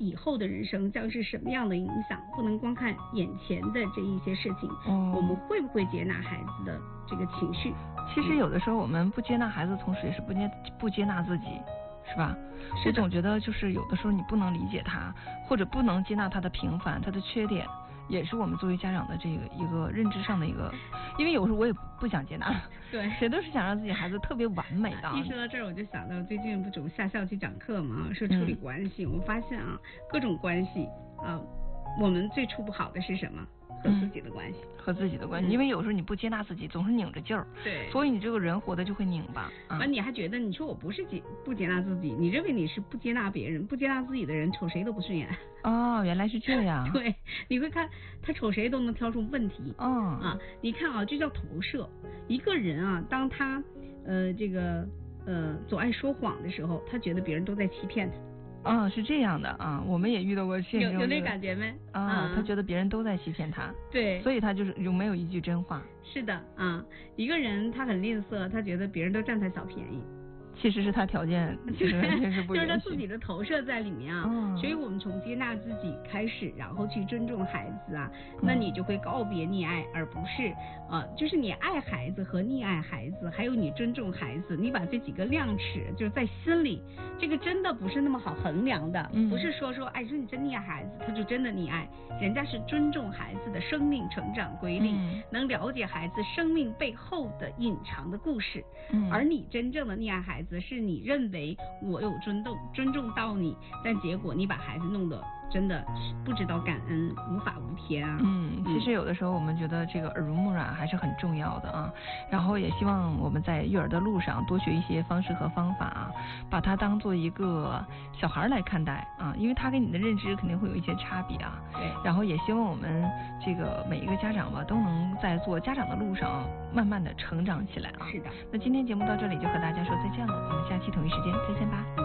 以后的人生将是什么样的影响，不能光看眼前的这一些事情。我们会不会接纳孩子的这个情绪？ 其实有的时候我们不接纳孩子，同时也是不接纳自己，是吧？我总觉得就是有的时候你不能理解他，或者不能接纳他的平凡，他的缺点，也是我们作为家长的这个一个认知上的一个，因为有时候我也不想接纳， 对， 谁都是想让自己孩子特别完美的。 一说到这儿，我就想到最近不总下校期讲课嘛，说处理关系，我发现啊，各种关系啊，我们最处不好的是什么？和自己的关系， 和自己的关系，因为有时候你不接纳自己，总是拧着劲儿， 对， 所以你这个人活得就会拧巴。 你还觉得你说我不是不接纳自己，你认为你是不接纳别人，不接纳自己的人，瞅谁都不顺眼。 哦，原来是这样。 对，你会看他瞅谁都能挑出问题。你看啊，这叫投射。一个人啊，当他总爱说谎的时候，他觉得别人都在欺骗他。 是这样的啊，我们也遇到过现实。 有那感觉没？ 他觉得别人都在欺骗他。 对， 所以他就是有没有一句真话。 是的一个人他很吝啬，他觉得别人都占他小便宜。 其实是他条件，其实是不允许， 就是他自己的投射在里面所以我们从接纳自己开始，然后去尊重孩子那你就会告别溺爱，而不是就是你爱孩子和溺爱孩子，还有你尊重孩子，你把这几个量尺就是在心里，这个真的不是那么好衡量的，不是说说你真溺爱孩子，他就真的溺爱，人家是尊重孩子的生命成长规律，能了解孩子生命背后的隐藏的故事，而你真正的溺爱孩子，是你认为我有尊重到你，但结果你把孩子弄得真的不知道感恩，无法无天其实有的时候我们觉得这个耳濡目染还是很重要的然后也希望我们在育儿的路上多学一些方式和方法把它当做一个小孩来看待因为他跟你的认知肯定会有一些差别对， 然后也希望我们这个每一个家长吧，都能在做家长的路上慢慢的成长起来是的。 那今天节目到这里就和大家说再见了，我们下期同一时间再见吧。